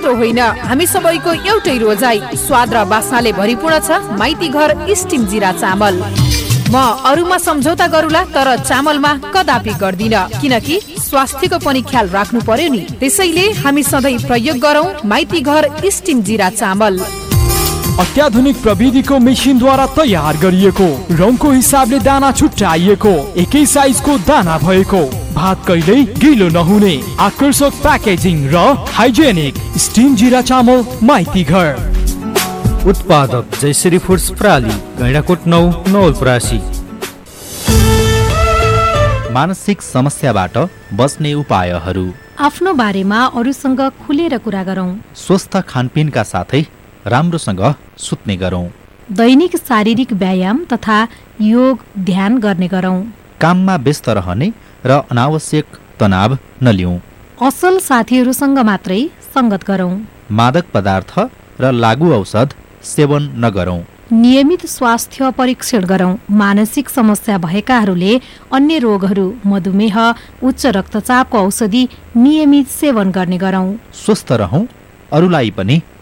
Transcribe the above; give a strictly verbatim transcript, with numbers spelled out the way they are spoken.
मात्र होइन, हामी सबैको एउटै रोजाइ स्वाद र बास्नाले भरिपूर्ण छ माइती घर स्टिम जिरा चामल। म अरूमा सम्झौता गरूला तर चामलमा कदापि गर्दिन, किनकि स्वास्थ्यको पनि ख्याल राख्नु पर्यो नि। त्यसैले हामी सधैँ प्रयोग गरौँ माइती घर स्टिम जिरा चामल। अत्याधुनिक प्रविधिको मेसिनद्वारा तयार गरिएको, रङको हिसाबले दाना छुट्याइएको, एकै साइजको दाना भएको, भात कहिल्यै गिलो नहुने, आकर्षक प्याकेजिङ र हाइजेनिक स्टिम जिरा चामल माइती घर। उत्पादक जयश्री फुड्स प्राली, गैँडाकोट नौ नवलपरासी। मानसिक समस्याबाट बच्ने उपायहरू। आफ्नो बारेमा अरूसँग खुलेर कुरा गरौँ। स्वस्थ खानपिनका साथै राम्रोसँग सुत्ने गरौँ। दैनिक शारीरिक व्यायाम तथा योग ध्यान गर्ने गरौँ। काममा व्यस्त रहने र अनावश्यक तनाव नलिउँ। असल साथीहरूसँग मात्रै सङ्गत गरौँ। मादक पदार्थ र लागु औषध सेवन नगरौँ। नियमित स्वास्थ्य परीक्षण गरौँ। मानसिक समस्या भएकाहरूले अन्य रोगहरू, मधुमेह, उच्च रक्तचापको औषधि नियमित सेवन गर्ने गरौँ। स्वस्थ रहौँ, अरूलाई पनि